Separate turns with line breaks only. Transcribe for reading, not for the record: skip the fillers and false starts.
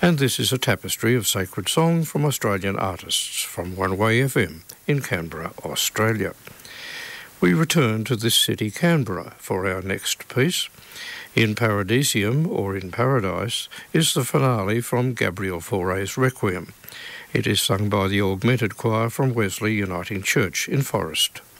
And this is a tapestry of sacred song from Australian artists from One Way FM in Canberra, Australia. We return to this city, Canberra, for our next piece. In Paradisium, or in Paradise, is the finale from Gabriel Fauré's Requiem. It is sung by the Augmented Choir from Wesley Uniting Church in Forest.